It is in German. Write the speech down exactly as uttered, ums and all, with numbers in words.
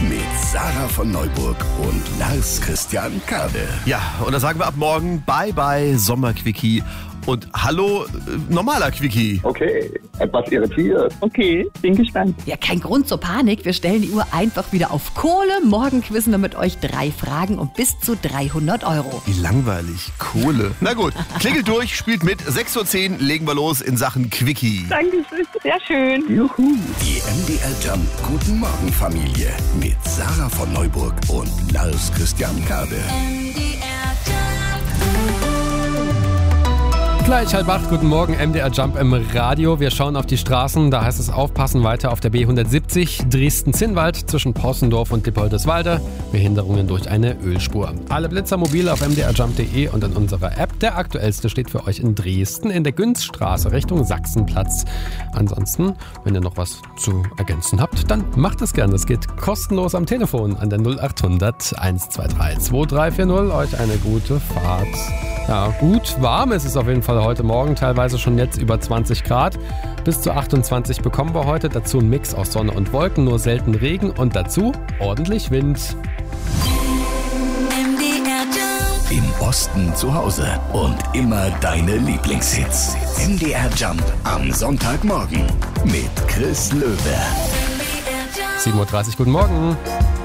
mit Sarah von Neuburg und Lars Christian Kade. Ja, und da sagen wir ab morgen Bye Bye Sommerquickie und Hallo äh, normaler Quickie. Okay, etwas irritiert. Okay, bin gespannt. Ja, kein Grund zur Panik. Wir stellen die Uhr einfach wieder auf Kohle. Morgen quizzen wir mit euch drei Fragen um bis zu dreihundert Euro. Wie langweilig. Kohle. Na gut, klingelt durch, spielt mit. sechs Uhr zehn legen wir los in Sachen Quickie. Dankeschön, sehr schön. Juhu. Die M D R Jump Guten Morgen Familie mit Sarah von Neuburg und Lars Christian Kade. Gleich halb acht, guten Morgen, M D R Jump im Radio. Wir schauen auf die Straßen, da heißt es aufpassen, weiter auf der B hundertsiebzig Dresden-Zinnwald zwischen Possendorf und Dippoldeswalde. Behinderungen durch eine Ölspur. Alle Blitzer mobil auf m d r jump punkt d e und in unserer App. Der aktuellste steht für euch in Dresden in der Günzstraße Richtung Sachsenplatz. Ansonsten, wenn ihr noch was zu ergänzen habt, dann macht es gerne. Es geht kostenlos am Telefon an der null acht hundert eins zwei drei zwei drei vier null. Euch eine gute Fahrt. Ja, gut warm ist es auf jeden Fall heute Morgen, teilweise schon jetzt über zwanzig Grad. Bis zu achtundzwanzig bekommen wir heute, dazu ein Mix aus Sonne und Wolken, nur selten Regen und dazu ordentlich Wind. Im Osten zu Hause und immer deine Lieblingshits. M D R Jump am Sonntagmorgen mit Chris Löwe. sieben Uhr dreißig, guten Morgen.